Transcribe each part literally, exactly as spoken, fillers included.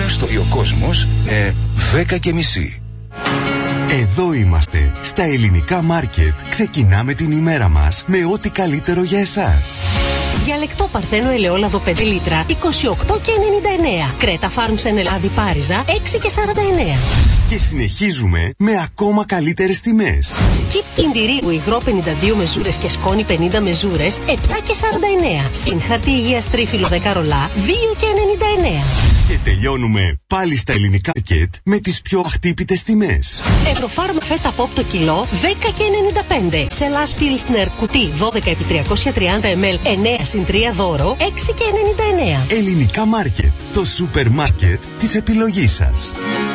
στο ο κόσμος ε, δέκα και μισή. Εδώ είμαστε, στα ελληνικά μάρκετ. Ξεκινάμε την ημέρα μας με ό,τι καλύτερο για εσάς. Διαλεκτό Παρθένο ελαιόλαδο πέντε λίτρα, είκοσι οκτώ και ενενήντα εννέα. Κρέτα Farms εν Ελλάδη Πάριζα, έξι και σαράντα εννέα. Και συνεχίζουμε με ακόμα καλύτερες τιμές. Σκιπ Ιντηρίου υγρό πενήντα δύο μεζούρες και σκόνη πενήντα μεζούρες, επτά και σαράντα εννέα. Συν χαρτί υγείας τρίφυλλο δέκα ρολά, δύο και ενενήντα εννέα. Και τελειώνουμε πάλι στα ελληνικά μάρκετ με τις πιο αχτύπητες τιμές. Ευρωφάρμ φέτα πόπ το κιλό, δέκα και ενενήντα πέντε. Σελάς Πίλσνερ κουτί δώδεκα επί τριακόσια τριάντα μιλιλίτρα, εννέα συν τρία δώρο, έξι και ενενήντα εννέα. Ελληνικά μάρκετ, το σούπερ μάρκετ της επιλογής σας.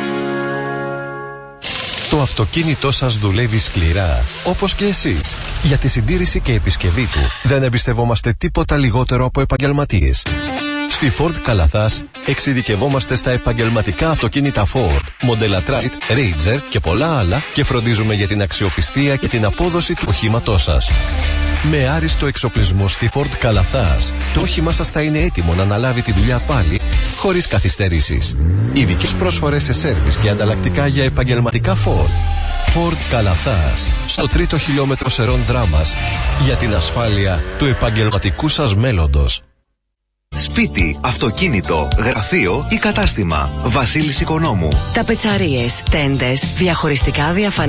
Το αυτοκίνητό σας δουλεύει σκληρά, όπως και εσείς. Για τη συντήρηση και επισκευή του δεν εμπιστευόμαστε τίποτα λιγότερο από επαγγελματίες. Στη Ford Καλαθάς εξειδικευόμαστε στα επαγγελματικά αυτοκίνητα Ford, μοντέλα Trite, Ranger και πολλά άλλα και φροντίζουμε για την αξιοπιστία και την απόδοση του οχήματός σας. Με άριστο εξοπλισμό στη Ford Καλαθάς, το όχημά σας θα είναι έτοιμο να αναλάβει τη δουλειά πάλι, χωρίς καθυστερήσεις. Ειδικές πρόσφορες σε σέρβις και ανταλλακτικά για επαγγελματικά Ford. Ford Καλαθάς, στο τρίτο χιλιόμετρο Σερών Δράμας, για την ασφάλεια του επαγγελματικού σας μέλλοντος. Σπίτι, αυτοκίνητο, γραφείο ή κατάστημα. Βασίλης Οικονόμου. Ταπετσαρίες, τέντες, διαχωριστικά διαφανή.